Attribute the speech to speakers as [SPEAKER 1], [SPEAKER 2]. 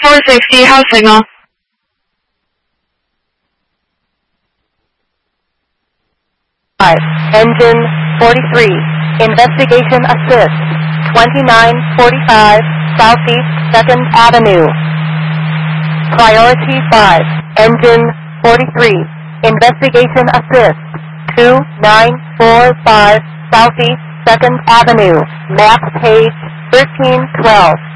[SPEAKER 1] 460 house signal.
[SPEAKER 2] Engine 43. Investigation assist. 2945 Southeast 2nd Avenue. Priority 5. Engine 43. Investigation assist. 2945 Southeast 2nd Avenue. Map page 1312.